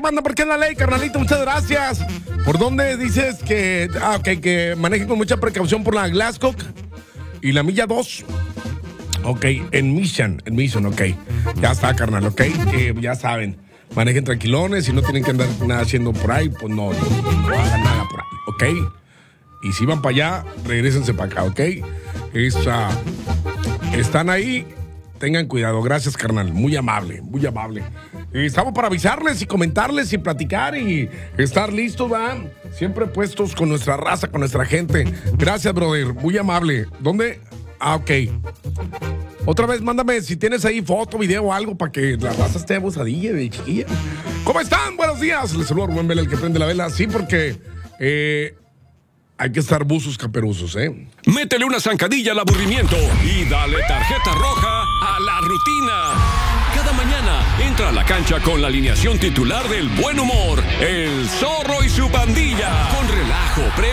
manda por qué es la ley, carnalito, muchas gracias. ¿Por dónde dices que, que manejen con mucha precaución por la Glasgow y la milla 2? Ok, en Mission, ok. Ya está, carnal, ok. Ya saben, manejen tranquilones y no tienen que andar nada haciendo por ahí, pues no hagan nada por ahí, ok. Y si van para allá, regrésense para acá, ok. Están ahí, tengan cuidado. Gracias, carnal, muy amable, muy amable. Estamos para avisarles y comentarles y platicar y estar listos, ¿va? Siempre puestos con nuestra raza, con nuestra gente. Gracias, brother, muy amable. ¿Dónde? Ok. Otra vez, mándame si tienes ahí foto, video o algo para que la raza esté abusadilla de chiquilla. ¿Cómo están? Buenos días. Les saludo a Rubén Vela, el que prende la vela. Sí, porque hay que estar buzos caperuzos, ¿eh? Métele una zancadilla al aburrimiento y dale tarjeta roja a la rutina. Cada mañana entra a la cancha con la alineación titular del buen humor, el Zorro y su pandilla. Con relajo,